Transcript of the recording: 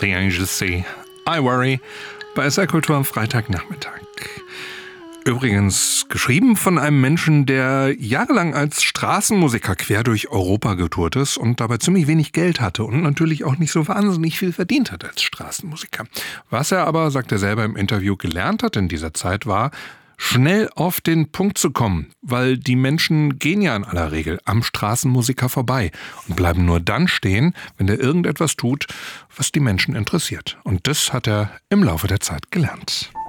The Angels Say I Worry bei SR Kultur am Freitagnachmittag. Übrigens geschrieben von einem Menschen, der jahrelang als Straßenmusiker quer durch Europa getourt ist und dabei ziemlich wenig Geld hatte und natürlich auch nicht so wahnsinnig viel verdient hat als Straßenmusiker. Was er aber, sagt er selber im Interview, gelernt hat in dieser Zeit war, schnell auf den Punkt zu kommen, weil die Menschen gehen ja in aller Regel am Straßenmusiker vorbei und bleiben nur dann stehen, wenn er irgendetwas tut, was die Menschen interessiert. Und das hat er im Laufe der Zeit gelernt.